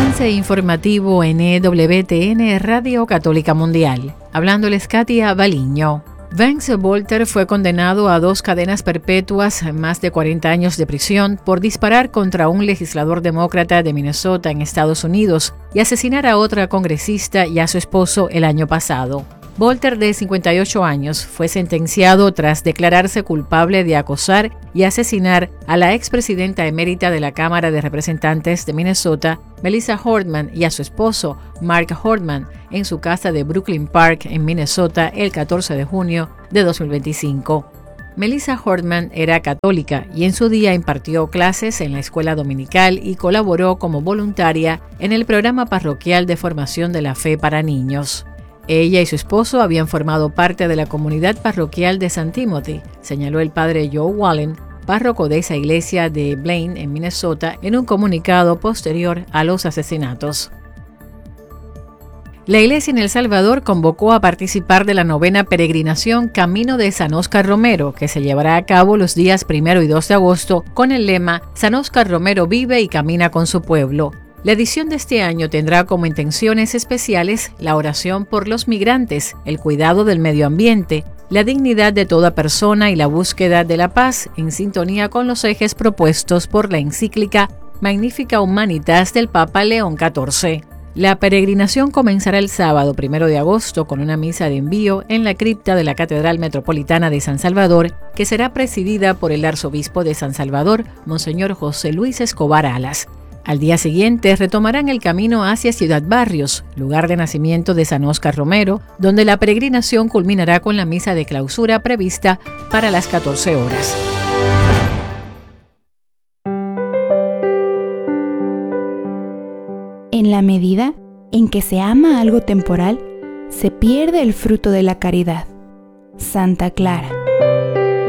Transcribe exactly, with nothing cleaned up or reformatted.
Avance informativo en E W T N Radio Católica Mundial. Hablándoles Katia Baliño. Vance Bolter fue condenado a dos cadenas perpetuas, más de cuarenta años de prisión, por disparar contra un legislador demócrata de Minnesota en Estados Unidos y asesinar a otra congresista y a su esposo el año pasado. Bolter, de cincuenta y ocho años, fue sentenciado tras declararse culpable de acosar y asesinar a la expresidenta emérita de la Cámara de Representantes de Minnesota, Melissa Hortman, y a su esposo, Mark Hortman, en su casa de Brooklyn Park, en Minnesota, el catorce de junio de dos mil veinticinco. Melissa Hortman era católica y en su día impartió clases en la escuela dominical y colaboró como voluntaria en el programa parroquial de formación de la fe para niños. Ella y su esposo habían formado parte de la comunidad parroquial de San Timothy, señaló el padre Joe Wallen, párroco de esa iglesia de Blaine, en Minnesota, en un comunicado posterior a los asesinatos. La iglesia en El Salvador convocó a participar de la novena peregrinación Camino de San Óscar Romero, que se llevará a cabo los días primero y dos de agosto con el lema San Óscar Romero vive y camina con su pueblo. La edición de este año tendrá como intenciones especiales la oración por los migrantes, el cuidado del medio ambiente, la dignidad de toda persona y la búsqueda de la paz, en sintonía con los ejes propuestos por la encíclica Magnificat Humanitas del Papa León catorce. La peregrinación comenzará el sábado primero de agosto con una misa de envío en la cripta de la Catedral Metropolitana de San Salvador, que será presidida por el arzobispo de San Salvador, Monseñor José Luis Escobar Alas. Al día siguiente retomarán el camino hacia Ciudad Barrios, lugar de nacimiento de San Óscar Romero, donde la peregrinación culminará con la misa de clausura prevista para las catorce horas. En la medida en que se ama algo temporal, se pierde el fruto de la caridad. Santa Clara.